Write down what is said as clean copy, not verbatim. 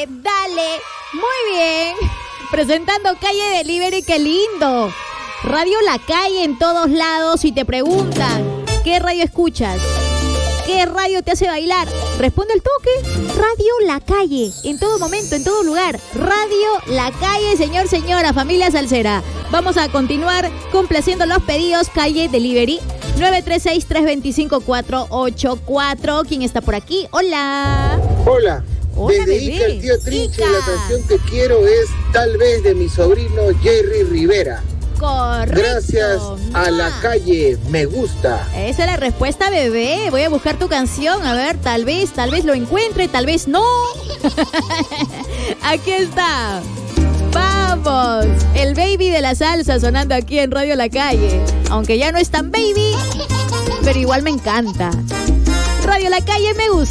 dale, dale. Muy bien. Presentando Calle Delivery, qué lindo. Radio La Calle en todos lados. Si te preguntan, ¿qué radio escuchas? ¿Qué radio te hace bailar? Responde el toque. Radio La Calle. En todo momento, en todo lugar. Radio La Calle, señor, señora, familia salsera. Vamos a continuar complaciendo los pedidos. Calle Delivery. 936-325-484. ¿Quién está por aquí? Hola. Hola. Hola, Desde bebé. Ica, el tío Trinche, Ica. la canción que quiero es Tal vez de mi sobrino Jerry Rivera. Correcto. Gracias a La Calle, me gusta. Esa es la respuesta, bebé. Voy a buscar tu canción. A ver, tal vez lo encuentre, tal vez no. Aquí está. Vamos. El baby de la salsa sonando aquí en Radio La Calle. Aunque ya no es tan baby, pero igual me encanta. Radio La Calle me gusta.